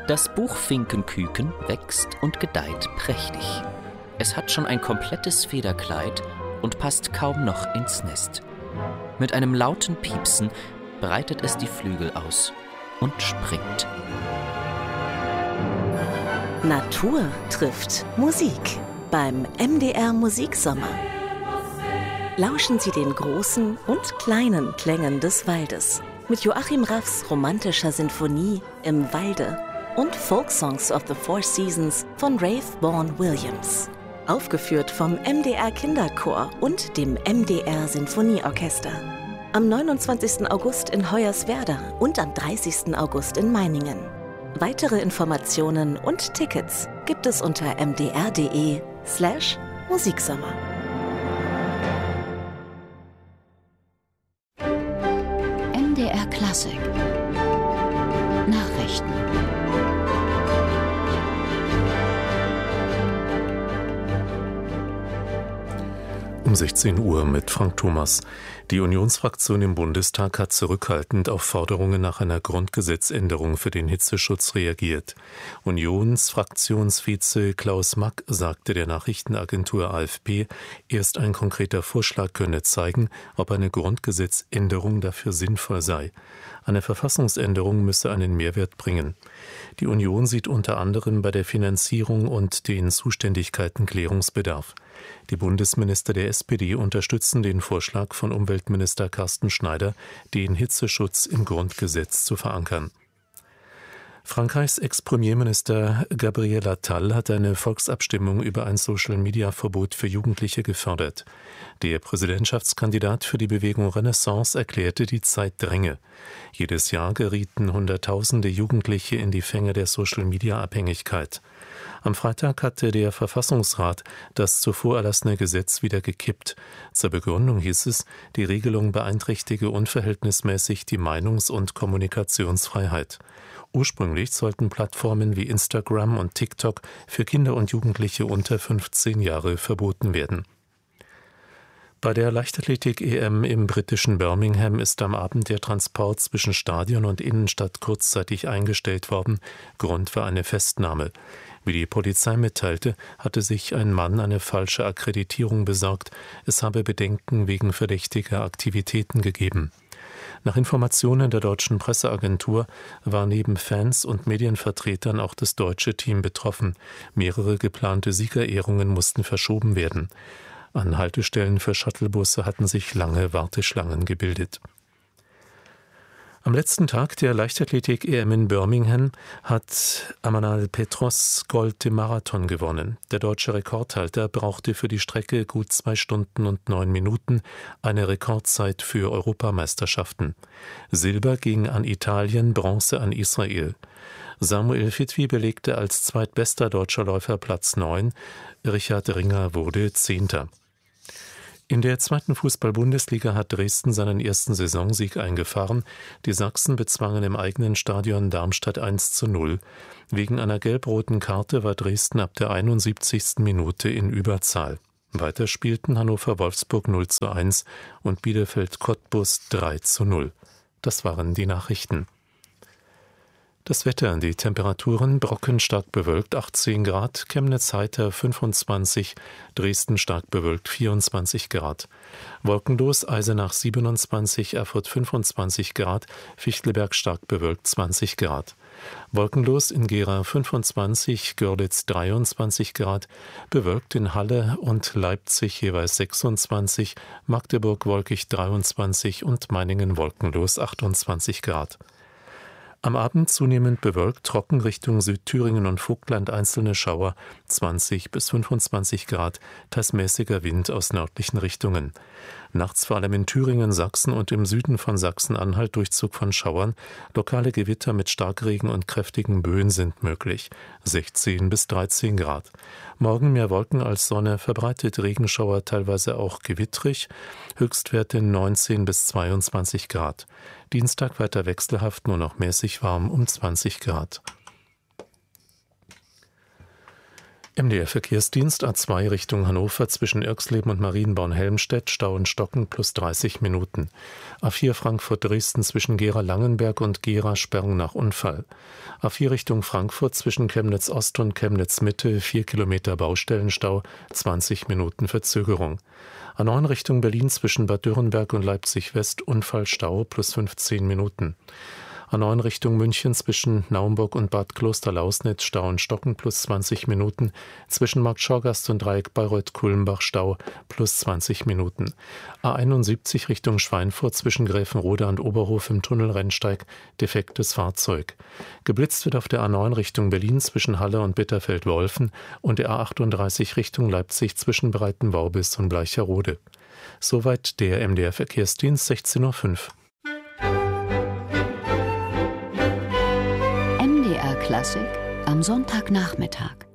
Das Buchfinkenküken wächst und gedeiht prächtig. Es hat schon ein komplettes Federkleid und passt kaum noch ins Nest. Mit einem lauten Piepsen breitet es die Flügel aus und springt. Natur trifft Musik beim MDR Musiksommer. Lauschen Sie den großen und kleinen Klängen des Waldes mit Joachim Raffs romantischer Sinfonie Im Walde und Folksongs of the Four Seasons von Rafe Vaughan Williams. Aufgeführt vom MDR Kinderchor und dem MDR Sinfonieorchester. Am 29. August in Hoyerswerda und am 30. August in Meiningen. Weitere Informationen und Tickets gibt es unter mdr.de/Musiksommer. MDR Klassik Nachrichten. Um 16 Uhr mit Frank Thomas. Die Unionsfraktion im Bundestag hat zurückhaltend auf Forderungen nach einer Grundgesetzänderung für den Hitzeschutz reagiert. Unionsfraktionsvize Klaus Mack sagte der Nachrichtenagentur AFP, erst ein konkreter Vorschlag könne zeigen, ob eine Grundgesetzänderung dafür sinnvoll sei. Eine Verfassungsänderung müsse einen Mehrwert bringen. Die Union sieht unter anderem bei der Finanzierung und den Zuständigkeiten Klärungsbedarf. Die Bundesminister der SPD unterstützen den Vorschlag von Umweltminister Carsten Schneider, den Hitzeschutz im Grundgesetz zu verankern. Frankreichs Ex-Premierminister Gabriel Attal hat eine Volksabstimmung über ein Social-Media-Verbot für Jugendliche gefordert. Der Präsidentschaftskandidat für die Bewegung Renaissance erklärte, die Zeit dränge. Jedes Jahr gerieten Hunderttausende Jugendliche in die Fänge der Social-Media-Abhängigkeit. Am Freitag hatte der Verfassungsrat das zuvor erlassene Gesetz wieder gekippt. Zur Begründung hieß es, die Regelung beeinträchtige unverhältnismäßig die Meinungs- und Kommunikationsfreiheit. Ursprünglich sollten Plattformen wie Instagram und TikTok für Kinder und Jugendliche unter 15 Jahre verboten werden. Bei der Leichtathletik-EM im britischen Birmingham ist am Abend der Transport zwischen Stadion und Innenstadt kurzzeitig eingestellt worden. Grund war eine Festnahme. Wie die Polizei mitteilte, hatte sich ein Mann eine falsche Akkreditierung besorgt. Es habe Bedenken wegen verdächtiger Aktivitäten gegeben. Nach Informationen der deutschen Presseagentur war neben Fans und Medienvertretern auch das deutsche Team betroffen. Mehrere geplante Siegerehrungen mussten verschoben werden. An Haltestellen für Shuttlebusse hatten sich lange Warteschlangen gebildet. Am letzten Tag der Leichtathletik-EM in Birmingham hat Amanal Petros Gold im Marathon gewonnen. Der deutsche Rekordhalter brauchte für die Strecke gut 2 Stunden und 9 Minuten, eine Rekordzeit für Europameisterschaften. Silber ging an Italien, Bronze an Israel. Samuel Fitwi belegte als zweitbester deutscher Läufer Platz 9, Richard Ringer wurde 10. In der 2. Fußball-Bundesliga hat Dresden seinen ersten Saisonsieg eingefahren. Die Sachsen bezwangen im eigenen Stadion Darmstadt 1:0. Wegen einer gelb-roten Karte war Dresden ab der 71. Minute in Überzahl. Weiter spielten Hannover-Wolfsburg 0:1 und Bielefeld-Cottbus 3:0. Das waren die Nachrichten. Das Wetter, die Temperaturen: Brocken stark bewölkt 18 Grad, Chemnitz heiter 25, Dresden stark bewölkt 24 Grad. Wolkenlos Eisenach 27, Erfurt 25 Grad, Fichtelberg stark bewölkt 20 Grad. Wolkenlos in Gera 25, Görlitz 23 Grad, bewölkt in Halle und Leipzig jeweils 26, Magdeburg wolkig 23 und Meiningen wolkenlos 28 Grad. Am Abend zunehmend bewölkt, trocken Richtung Südthüringen und Vogtland einzelne Schauer, 20 bis 25 Grad, teils mäßiger Wind aus nördlichen Richtungen. Nachts vor allem in Thüringen, Sachsen und im Süden von Sachsen-Anhalt Durchzug von Schauern. Lokale Gewitter mit Starkregen und kräftigen Böen sind möglich. 16 bis 13 Grad. Morgen mehr Wolken als Sonne, verbreitet Regenschauer, teilweise auch gewittrig. Höchstwerte 19 bis 22 Grad. Dienstag weiter wechselhaft, nur noch mäßig warm um 20 Grad. MDR-Verkehrsdienst A2 Richtung Hannover zwischen Irxleben und Marienborn-Helmstedt, Stau in Stocken plus 30 Minuten. A4 Frankfurt-Dresden zwischen Gera-Langenberg und Gera Sperrung nach Unfall. A4 Richtung Frankfurt zwischen Chemnitz-Ost und Chemnitz-Mitte 4 Kilometer Baustellenstau, 20 Minuten Verzögerung. A9 Richtung Berlin zwischen Bad Dürrenberg und Leipzig-West Unfallstau plus 15 Minuten. A9 Richtung München zwischen Naumburg und Bad Klosterlausnitz Stau in Stocken plus 20 Minuten, zwischen Markt Schorgast und Dreieck Bayreuth-Kulmbach Stau plus 20 Minuten. A71 Richtung Schweinfurt zwischen Gräfenrode und Oberhof im Tunnel Rennsteig defektes Fahrzeug. Geblitzt wird auf der A9 Richtung Berlin zwischen Halle und Bitterfeld-Wolfen und der A38 Richtung Leipzig zwischen Breitenworbis und Bleicherode. Soweit der MDR-Verkehrsdienst 16:05 Uhr. MDR Klassik am Sonntagnachmittag.